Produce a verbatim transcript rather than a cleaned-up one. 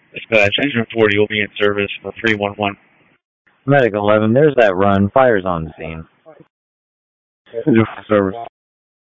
Dispatch, Engine forty will be in service for three one one. Medic eleven, there's that run. Fire's on the scene. Engine for service.